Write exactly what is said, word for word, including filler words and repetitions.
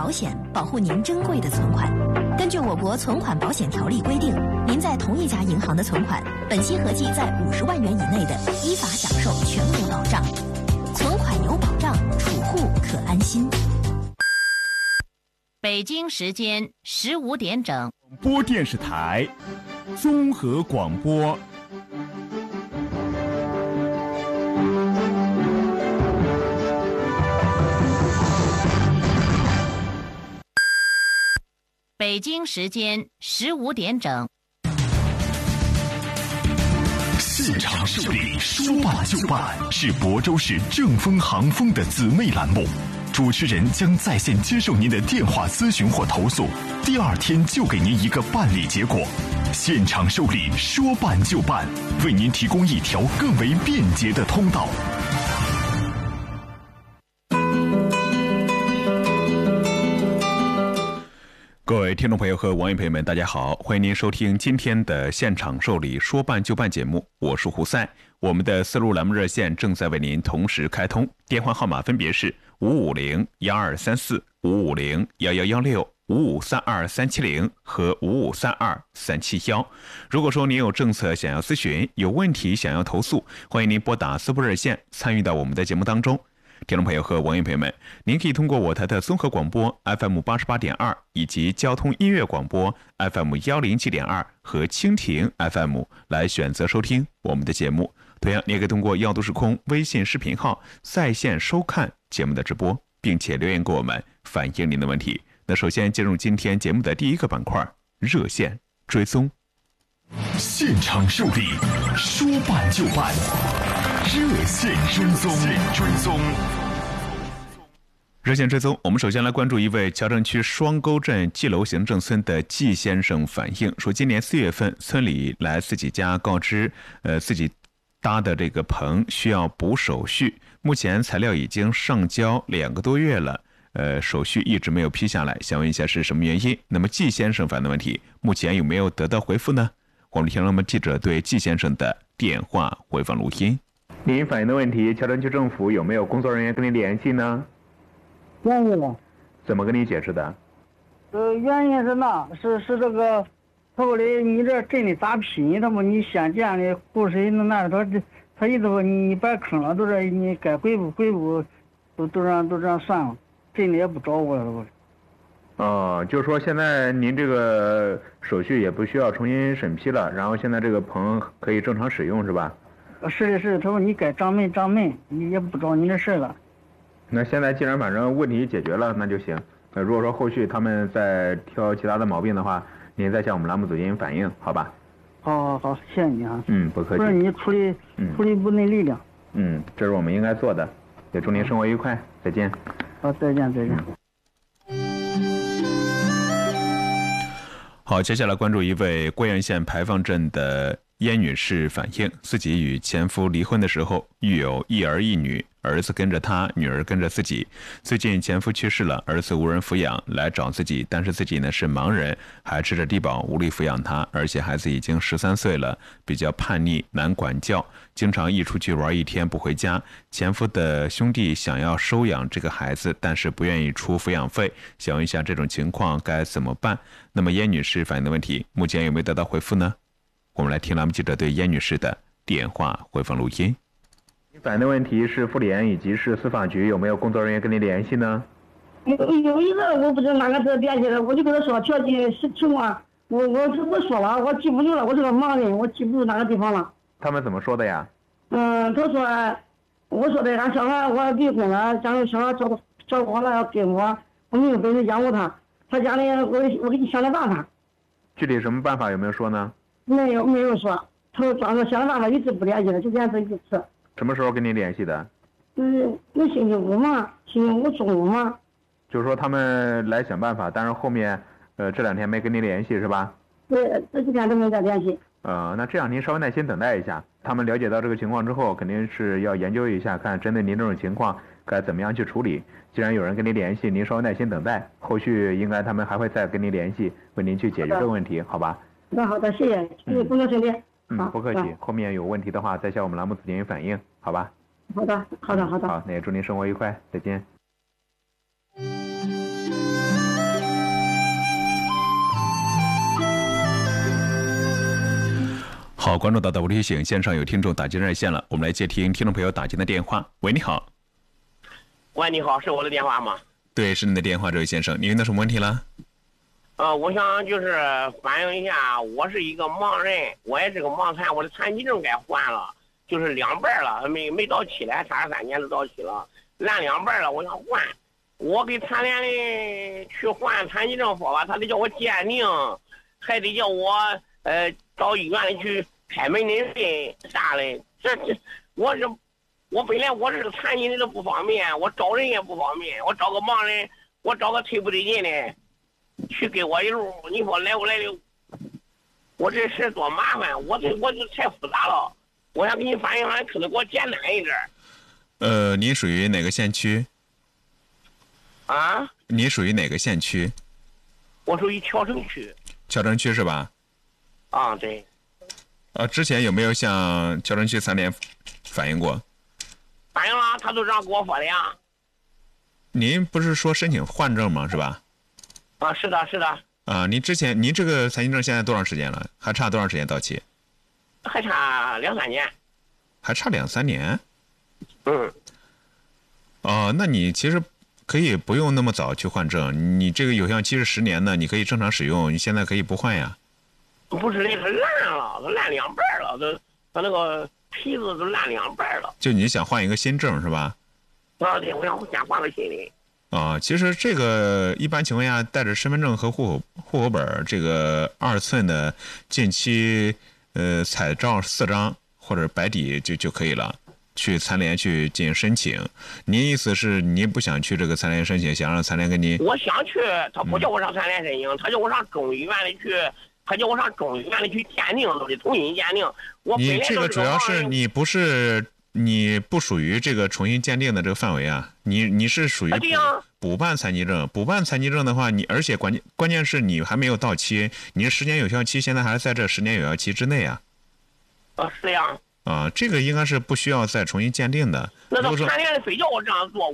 保险，保护您珍贵的存款。根据我国存款保险条例规定，您在同一家银行的存款，本息合计在五十万元以内的，依法享受全额保障。存款有保障，储户可安心。 北京时间十五点整， 播电视台综合广播。 北京时间十五点整。 现场受理，说办就办，是亳州市正丰航丰的姊妹栏目。主持人将在线接受您的电话咨询或投诉，第二天就给您一个办理结果。现场受理，说办就办，为您提供一条更为便捷的通道。各位听众朋友和网友朋友们，大家好，欢迎您收听今天的现场受理说办就办节目，我是胡赛。我们的四路栏目热线正在为您同时开通，电话号码分别是五五零幺二三四、五五零幺幺幺六、五五三二三七零和五五三二三七幺。如果说您有政策想要咨询，有问题想要投诉，欢迎您拨打四部热线参与到我们的节目当中。听众朋友和网友朋友们，您可以通过我台的综合广播 F M 八十八点二，以及交通音乐广播 F M 幺零七点二和蜻蜓 F M 来选择收听我们的节目。同样，你也可以通过药都时空微信视频号在线收看节目的直播，并且留言给我们反映您的问题。那首先进入今天节目的第一个板块，热线追踪。现场受理，说办就办，热线追踪。追踪。热线追踪，我们首先来关注一位桥城区双沟镇季楼行政村的季先生反映说，今年四月份，村里来自己家告知，呃，自己搭的这个棚需要补手续，目前材料已经上交两个多月了，呃，手续一直没有批下来，想问一下是什么原因？那么季先生反映的问题，目前有没有得到回复呢？我们听了我们记者对季先生的电话回放录音。您反映的问题，桥城区政府有没有工作人员跟您联系呢？ 联系了。 怎么跟你解释的？ 呃，原因是那，是是这个，他说的你这镇里咋批？他说你先建的湖水那那他这他一直说你摆坑了，都是你该回补回补，都都这样都这样算了，镇里也不找我了都。 哦，就是说现在您这个手续也不需要重新审批了，然后现在这个棚可以正常使用是吧？ 是的，是的，他说你该涨煤涨煤，你也不找你的事了。 那现在既然反正问题解决了，那就行。呃，如果说后续他们再挑其他的毛病的话，您再向我们栏目组进行反映，好吧？ 好好好，谢谢你啊。 嗯，不客气。 不是你处理处理不内力量。 嗯，这是我们应该做的。也祝您生活愉快，再见。 好，再见再见。 嗯好，接下来关注一位桂阳县牌坊镇的燕女士反映，自己与前夫离婚的时候育有一儿一女，儿子跟着她，女儿跟着自己。最近前夫去世了，儿子无人抚养，来找自己，但是自己呢是盲人，还吃着低保，无力抚养他，而且孩子已经十三岁了，比较叛逆，难管教，经常一出去玩一天不回家。前夫的兄弟想要收养这个孩子，但是不愿意出抚养费，想问一下这种情况该怎么办？那么燕女士反映的问题，目前有没有得到回复呢？我们来听栏目记者对燕女士的电话回放录音。你反映的问题是妇联以及是司法局有没有工作人员跟你联系呢？ 有有一个我不知道哪个是联系的，我就跟他说条件情况，我我我说了，我记不住了，我是个盲人，我记不住哪个地方了。 他们怎么说的呀？ 嗯，他说，我说的俺小孩我离婚了，假如小孩照顾照顾好了要跟我，我没有本事养活他，他家里我我给你想点办法。 具体什么办法有没有说呢？ 没有没有说，他说装作想点办法，一直不联系了，就联系一次。 什么时候跟你联系的？ 嗯，那星期五嘛，星期五中午嘛。 就是说他们来想办法，但是后面呃这两天没跟你联系是吧？ 对，这几天都没再联系。 呃，那这样您稍微耐心等待一下，他们了解到这个情况之后，肯定是要研究一下，看针对您这种情况该怎么样去处理。既然有人跟您联系，您稍微耐心等待，后续应该他们还会再跟您联系，为您去解决这个问题，好吧？ 那好的，谢谢，谢谢工作顺利。 嗯，不客气。后面有问题的话，再向我们栏目组进行反映，好吧？ 好的，好的，好的。 好，那也祝您生活愉快，再见。 好，关注到的微提醒，线上有听众打进热线了，我们来接听听众朋友打进的电话。喂，你好。 喂，你好，是我的电话吗？ 对，是你的电话，这位先生，您遇到什么问题了？ 呃，我想就是反映一下，我是一个盲人，我也是个盲残，我的残疾证该换了，就是两半了，没没到期嘞，三十三年都到期了，烂两半了，我想换。我给残联的去换残疾证说吧，他得叫我鉴定，还得叫我呃到医院里去开门诊费啥的，这这我这。我本来我是残疾人都不方便，我找人也不方便，我找个盲人，我找个忒不得劲的，去给我一路，你说来不来的？我这事多麻烦，我这我这太复杂了，我想给你反映，可能给我简单一点。 呃，你属于哪个县区？ 啊？ 你属于哪个县区？ 我属于谯城区。 谯城区是吧？ 啊，对。 呃，之前有没有向谯城区残联反映过？ 反映了，他都这样跟我说的呀。 您不是说申请换证吗？是吧？ 啊，是的，是的。 啊，您之前您这个残疾证现在多长时间了？还差多长时间到期？ 还差两三年。 还差两三年？ 嗯。 哦，那你其实可以不用那么早去换证，你这个有效期是十年的，你可以正常使用，你现在可以不换呀。 不是，那个烂了，都烂两半了，都他那个。皮子都烂两半了， 就你想换一个新证是吧？ 啊，对，我想先换个新的。 啊，其实这个一般情况下带着身份证和户口户口本这个二寸的近期呃彩照四张或者白底就就可以了，去残联去进行申请。您意思是您不想去这个残联申请，想让残联给你？ 我想去，他不叫我上残联申请，嗯、他叫我上中医院里去。他叫我上中医院里去鉴定，都得重新鉴定。我你这个主要是你不是你不属于这个重新鉴定的这个范围啊，你你是属于补、啊、补办残疾证。补办残疾证的话，你而且关键关键是你还没有到期，你的十年有效期现在还是在这十年有效期之内啊。 啊，是呀。 啊，这个应该是不需要再重新鉴定的。 那他残联的非叫我这样做。